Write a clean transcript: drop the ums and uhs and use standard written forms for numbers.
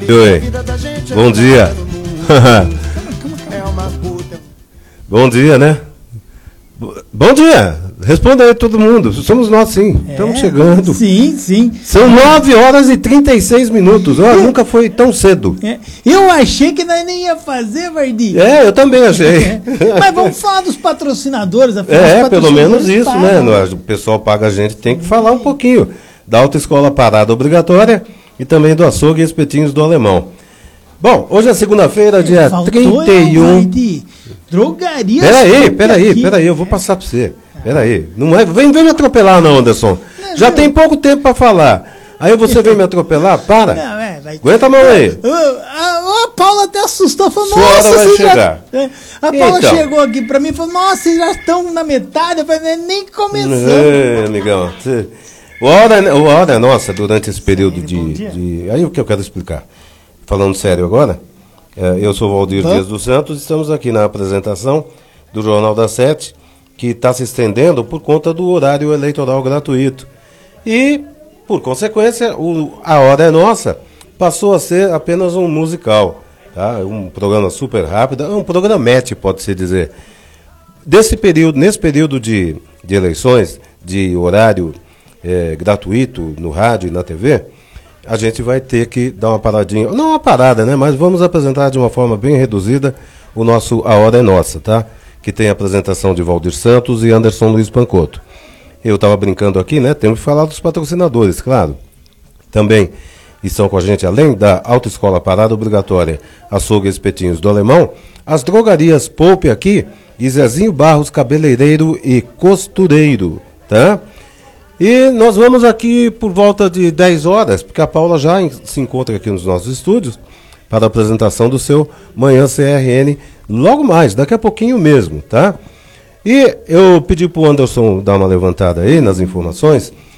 Oi, bom dia. Bom dia, né? Bom dia. Responda aí todo mundo. Somos nós, sim. Estamos chegando. Sim, sim. São 9h36. Olha, nunca foi tão cedo. Eu achei que nós nem ia fazer, Vardi. Eu também achei. Mas vamos falar dos patrocinadores. Pelo menos isso, pagam, né? O pessoal paga a gente, tem que falar um pouquinho da Autoescola Parada Obrigatória e também do Açougue e Espetinhos do Alemão. Bom, hoje é segunda-feira, dia 31. Drogaria. Peraí, eu vou passar para você. Peraí, não é, vem me atropelar não, Anderson. Já tem pouco tempo para falar. Aí você vem me atropelar? Para. Aguenta a mão aí. A Paula até assustou, falou, nossa, vai chegar. A Paula chegou aqui para mim e falou, nossa, vocês já estão na metade. Eu falei, nem começamos. Amigão, o hora é nossa durante esse período de... Aí o que eu quero explicar. Falando sério agora, eu sou o Valdir Dias dos Santos, estamos aqui na apresentação do Jornal das 7, que está se estendendo por conta do horário eleitoral gratuito. E, por consequência, A Hora é Nossa passou a ser apenas um musical, tá? Um programa super rápido, um programete, pode-se dizer. Nesse período de eleições, de horário gratuito no rádio e na TV, a gente vai ter que dar uma paradinha, não uma parada, né? Mas vamos apresentar de uma forma bem reduzida o nosso A Hora é Nossa, tá? Que tem a apresentação de Valdir Santos e Anderson Luiz Pancotto. Eu estava brincando aqui, né? Temos que falar dos patrocinadores, claro. Também estão com a gente, além da Autoescola Parada Obrigatória, Açougue e Espetinhos do Alemão, as drogarias Poupe aqui e Zezinho Barros, cabeleireiro e costureiro, tá? E nós vamos aqui por volta de 10 horas, porque a Paula já se encontra aqui nos nossos estúdios para a apresentação do seu Manhã CRN, logo mais, daqui a pouquinho mesmo, tá? E eu pedi para o Anderson dar uma levantada aí nas informações,